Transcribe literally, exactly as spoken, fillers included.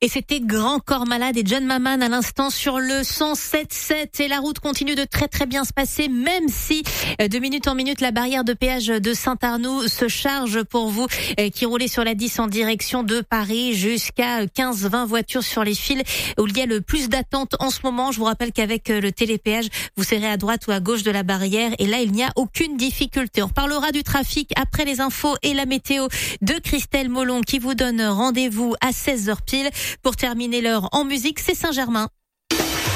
Et c'était Grand Corps Malade et John Maman à l'instant sur le cent sept sept. Et la route continue de très très bien se passer, même si de minute en minute la barrière de péage de Saint-Arnoux se charge pour vous qui roulez sur la dix en direction de Paris, jusqu'à quinze vingt voitures sur les fils où il y a le plus d'attente en ce moment. Je vous rappelle qu'avec le télépéage, vous serez à droite ou à gauche de la barrière et là il n'y a aucune difficulté. On reparlera du trafic après les infos et la météo de Christelle Molon qui vous donne rendez-vous à seize heures pile. Pour terminer l'heure en musique, c'est Saint-Germain.